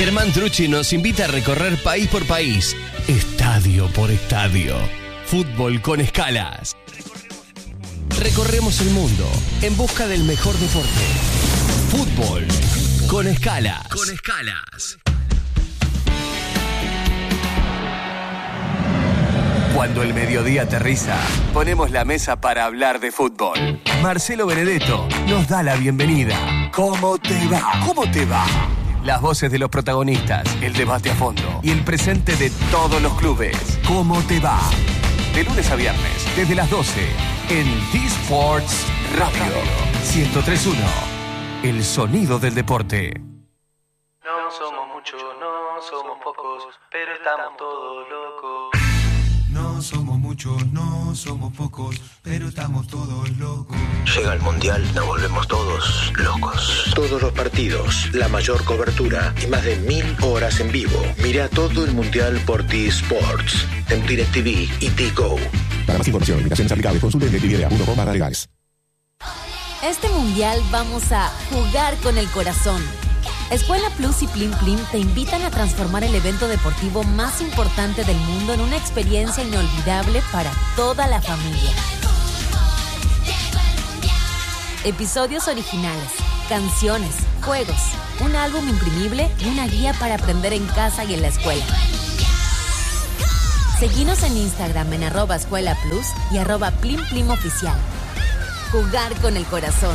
Germán Trucci nos invita a recorrer país por país, estadio por estadio. Fútbol con escalas. Recorremos el mundo en busca del mejor deporte. Fútbol con escalas. Con escalas. Cuando el mediodía aterriza, ponemos la mesa para hablar de fútbol. Marcelo Benedetto nos da la bienvenida. ¿Cómo te va? ¿Cómo te va? Las voces de los protagonistas, el debate a fondo y el presente de todos los clubes. ¿Cómo te va? De lunes a viernes, desde las 12, en D-Sports Radio 103.1. El sonido del deporte. No somos muchos, no somos pocos, pero estamos todos locos. No somos muchos, no somos pocos, pero estamos todos locos. Llega el Mundial, nos volvemos todos locos. Todos los partidos, la mayor cobertura y más de 1000 horas en vivo. Mira todo el Mundial por T-Sports, en DirecTV y T-Go. Para más información, invitaciones aplicables, consulte en DirecTV.com/legales. Este Mundial vamos a jugar con el corazón. Escuela Plus y Plim Plim te invitan a transformar el evento deportivo más importante del mundo en una experiencia inolvidable para toda la familia. Episodios originales, canciones, juegos, un álbum imprimible y una guía para aprender en casa y en la escuela. Seguinos en Instagram en @escuelaplus y @plimplimoficial. Jugar con el corazón.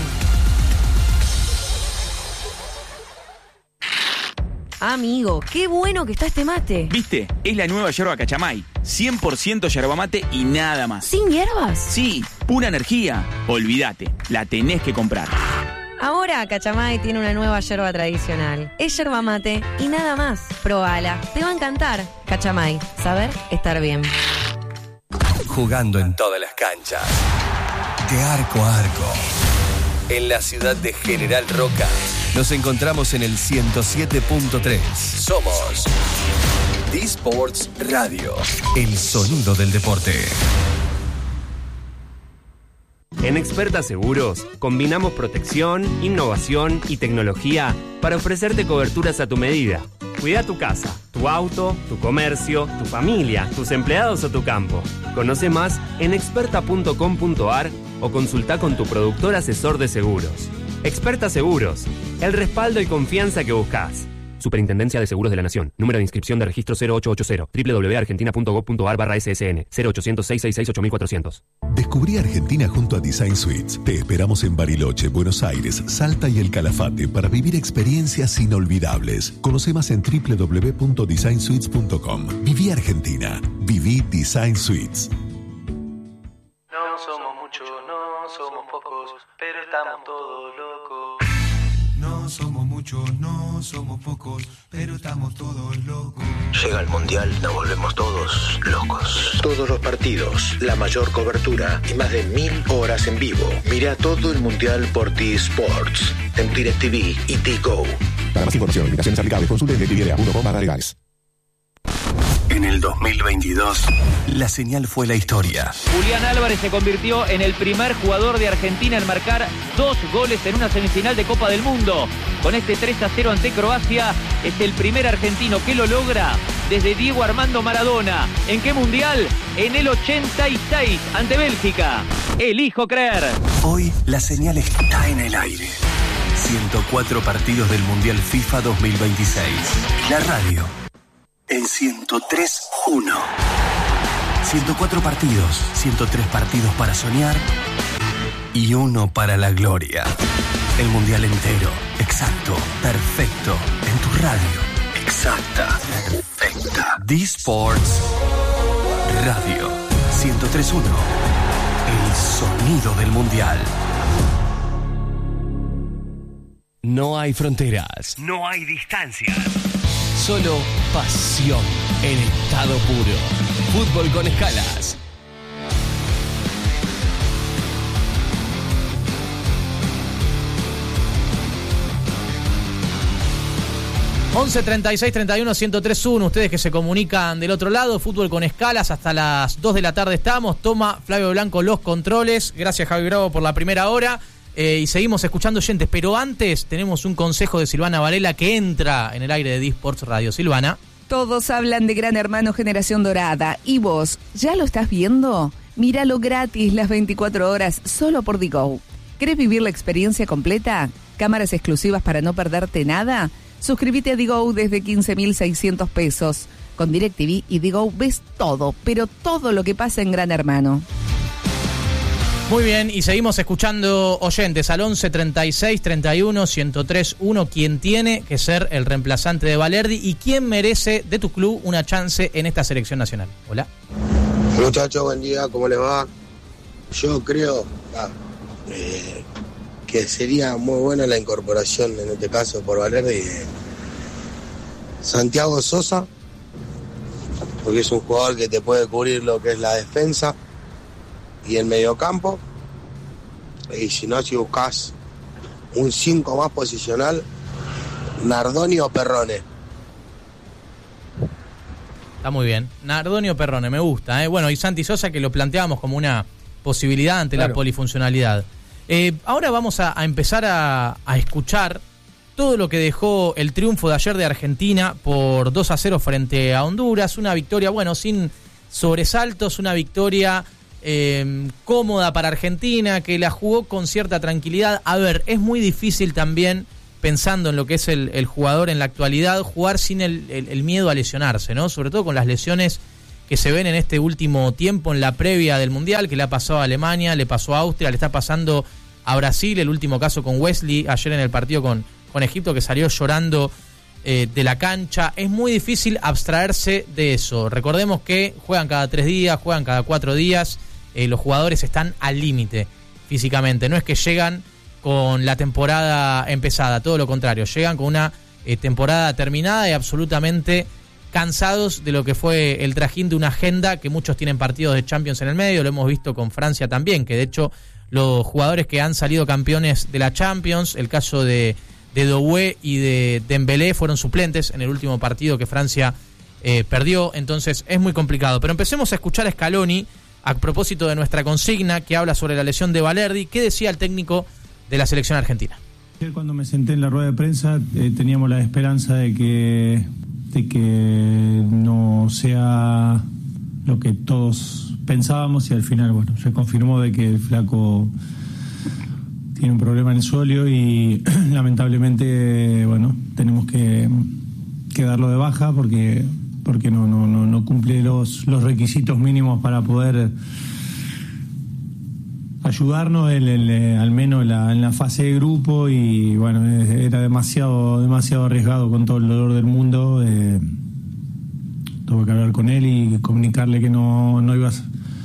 Amigo, qué bueno que está este mate. ¿Viste? Es la nueva yerba Cachamay. 100% yerba mate y nada más. ¿Sin hierbas? Sí, pura energía. Olvídate, la tenés que comprar. Ahora Cachamay tiene una nueva yerba tradicional. Es yerba mate y nada más. Probala, te va a encantar. Cachamay, saber estar bien. Jugando en todas las canchas. De arco a arco. En la ciudad de General Roca. Nos encontramos en el 107.3. Somos D-Sports Radio. El sonido del deporte. En Experta Seguros, combinamos protección, innovación y tecnología para ofrecerte coberturas a tu medida. Cuida tu casa, tu auto, tu comercio, tu familia, tus empleados o tu campo. Conoce más en experta.com.ar o consulta con tu productor asesor de seguros. Experta Seguros, el respaldo y confianza que buscas. Superintendencia de Seguros de la Nación. Número de inscripción de registro 0880. www.argentina.gov.ar/ssn. 0800-666-8400. Descubrí Argentina junto a Design Suites. Te esperamos en Bariloche, Buenos Aires, Salta y El Calafate para vivir experiencias inolvidables. Conoce más en www.designsuites.com. Viví Argentina. Viví Design Suites. No somos muchos, no somos pocos, pero estamos todos locos. No somos muchos, no somos pocos, pero estamos todos locos. Llega el Mundial, nos volvemos todos locos. Todos los partidos, la mayor cobertura y más de 1000 horas en vivo. Mira todo el Mundial por T-Sports, en DirecTV y T-Go. Para más información, invitaciones aplicables, consulte en DirecTV.com/legales. En el 2022, la señal fue la historia. Julián Álvarez se convirtió en el primer jugador de Argentina en marcar 2 goles en una semifinal de Copa del Mundo. Con este 3-0 ante Croacia, es el primer argentino que lo logra desde Diego Armando Maradona. ¿En qué mundial? En el 86 ante Bélgica. Elijo creer. Hoy la señal está en el aire. 104 partidos del Mundial FIFA 2026. La radio. En 103.1. 104 partidos, 103 partidos para soñar y uno para la gloria. El Mundial entero, exacto, perfecto, en tu radio. Exacta, perfecta. D-Sports Radio 103.1. El sonido del Mundial. No hay fronteras. No hay distancias. Solo pasión en estado puro. Fútbol con escalas. ...11 36 31 103.1... ustedes que se comunican del otro lado... Fútbol con escalas, hasta las 2 de la tarde estamos... Toma Flavio Blanco los controles... Gracias Javi Bravo por la primera hora... y seguimos escuchando oyentes, pero antes tenemos un consejo de Silvana Varela que entra en el aire de D-Sports Radio. Silvana. Todos hablan de Gran Hermano Generación Dorada. ¿Y vos, ya lo estás viendo? Míralo gratis las 24 horas solo por Digo. ¿Querés vivir la experiencia completa? ¿Cámaras exclusivas para no perderte nada? Suscríbete a Digo desde 15.600 pesos. Con DirecTV y Digo ves todo, pero todo lo que pasa en Gran Hermano. Muy bien, y seguimos escuchando oyentes al 11 36 31 103 1. ¿Quién tiene que ser el reemplazante de Valerdi y quién merece de tu club una chance en esta selección nacional? Hola. Muchachos, buen día, ¿cómo les va? Yo creo que sería muy buena la incorporación, en este caso por Valerdi, de Santiago Sosa, porque es un jugador que te puede cubrir lo que es la defensa y el mediocampo, y si no, si buscas un 5 más posicional, Nardoni o Perrone. Está muy bien, Nardoni o Perrone, me gusta, ¿eh? Bueno, y Santi Sosa, que lo planteábamos como una posibilidad ante la polifuncionalidad. Ahora vamos a empezar a escuchar todo lo que dejó el triunfo de ayer de Argentina por 2-0 frente a Honduras, una victoria, bueno, sin sobresaltos, una victoria cómoda para Argentina, que la jugó con cierta tranquilidad. A ver, es muy difícil también, pensando en lo que es el jugador en la actualidad, jugar sin el miedo a lesionarse, ¿no? Sobre todo con las lesiones que se ven en este último tiempo, en la previa del Mundial, que le ha pasado a Alemania, le pasó a Austria, le está pasando a Brasil, el último caso con Wesley, ayer en el partido con Egipto, que salió llorando de la cancha. Es muy difícil abstraerse de eso. Recordemos que juegan cada 3 días, juegan cada 4 días, los jugadores están al límite físicamente, no es que llegan con la temporada empezada, todo lo contrario, llegan con una temporada terminada y absolutamente cansados de lo que fue el trajín de una agenda, que muchos tienen partidos de Champions en el medio, lo hemos visto con Francia también, que de hecho los jugadores que han salido campeones de la Champions, el caso de Doué y de Dembélé, fueron suplentes en el último partido que Francia perdió, entonces es muy complicado. Pero empecemos a escuchar a Scaloni a propósito de nuestra consigna, que habla sobre la lesión de Valerdi. ¿Qué decía el técnico de la selección argentina? Cuando me senté en la rueda de prensa teníamos la esperanza de que no sea lo que todos pensábamos, y al final, bueno, se confirmó de que el flaco tiene un problema en el suelo y lamentablemente, bueno, tenemos que darlo de baja porque no cumple los requisitos mínimos para poder ayudarnos al menos en la fase de grupo, y bueno, era demasiado arriesgado, con todo el dolor del mundo. Tuve que hablar con él y comunicarle que no ibas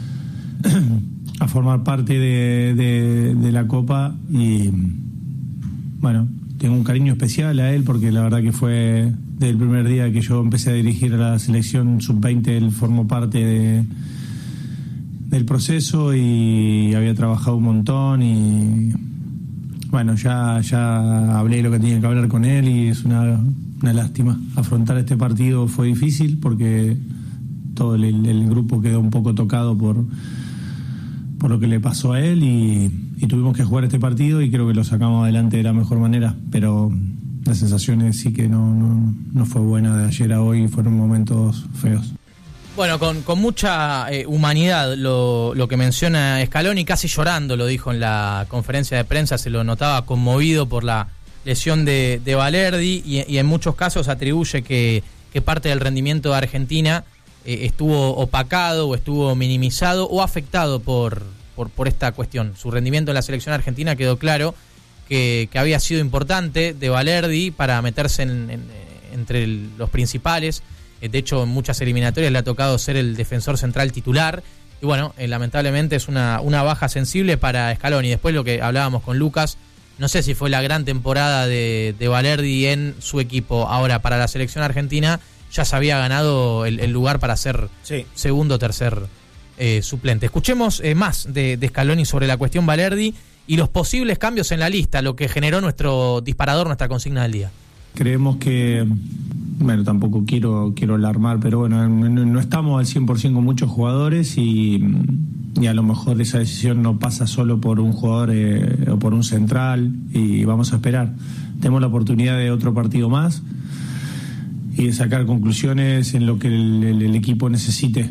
a formar parte de la Copa, y bueno, tengo un cariño especial a él porque la verdad que fue desde el primer día que yo empecé a dirigir a la selección sub-20, él formó parte del proceso y había trabajado un montón, y bueno, ya hablé lo que tenía que hablar con él, y es una lástima. Afrontar este partido fue difícil porque todo el grupo quedó un poco tocado por lo que le pasó a él, y tuvimos que jugar este partido y creo que lo sacamos adelante de la mejor manera, pero las sensaciones sí que no fue buena de ayer a hoy, fueron momentos feos. Bueno, con mucha humanidad lo que menciona Scaloni, casi llorando lo dijo en la conferencia de prensa, se lo notaba conmovido por la lesión de Valerdi, y en muchos casos atribuye que parte del rendimiento de Argentina estuvo opacado o estuvo minimizado o afectado por esta cuestión. Su rendimiento en la selección argentina quedó claro que había sido importante de Valerdi para meterse entre los principales. De hecho, en muchas eliminatorias le ha tocado ser el defensor central titular. Y bueno, lamentablemente es una baja sensible para Scaloni. Después lo que hablábamos con Lucas, no sé si fue la gran temporada de Valerdi en su equipo. Ahora, para la selección argentina ya se había ganado el lugar para ser segundo o tercer suplente. Escuchemos más de Scaloni sobre la cuestión Valerdi y los posibles cambios en la lista, lo que generó nuestro disparador, nuestra consigna del día. Creemos que, bueno, tampoco quiero alarmar, pero bueno, no estamos al 100% con muchos jugadores, y a lo mejor esa decisión no pasa solo por un jugador o por un central, y vamos a esperar. Tenemos la oportunidad de otro partido más y de sacar conclusiones en lo que el equipo necesite.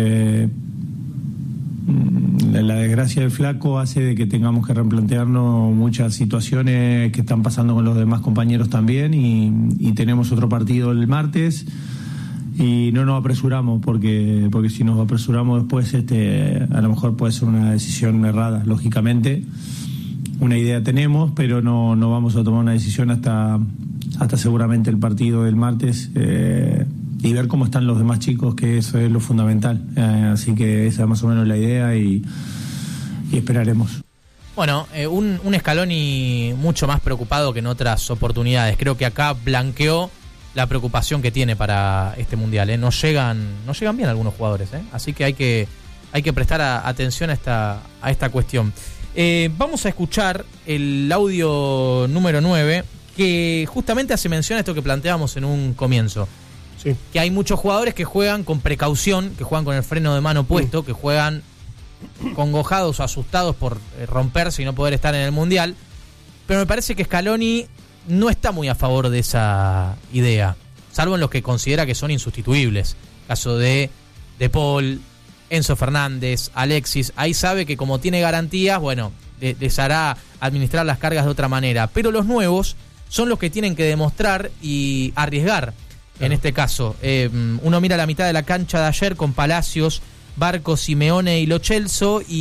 La desgracia del flaco hace de que tengamos que replantearnos muchas situaciones que están pasando con los demás compañeros también, y tenemos otro partido el martes y no nos apresuramos porque si nos apresuramos después a lo mejor puede ser una decisión errada. Lógicamente una idea tenemos, pero no vamos a tomar una decisión hasta seguramente el partido del martes, y ver cómo están los demás chicos, que eso es lo fundamental. Así que esa es más o menos la idea, y esperaremos. Bueno, un Scaloni mucho más preocupado que en otras oportunidades. Creo que acá blanqueó la preocupación que tiene para este Mundial. No llegan bien algunos jugadores, así que hay que prestar atención a esta cuestión. Vamos a escuchar el audio número 9, que justamente hace mención a esto que planteábamos en un comienzo. Sí. Que hay muchos jugadores que juegan con precaución, que juegan con el freno de mano puesto, que juegan congojados o asustados por romperse y no poder estar en el Mundial. Pero me parece que Scaloni no está muy a favor de esa idea, salvo en los que considera que son insustituibles. Caso de Paul, Enzo Fernández, Alexis. Ahí sabe que como tiene garantías, bueno, les hará administrar las cargas de otra manera. Pero los nuevos son los que tienen que demostrar y arriesgar. En este caso, uno mira la mitad de la cancha de ayer con Palacios, Barco, Simeone y Lo Celso, y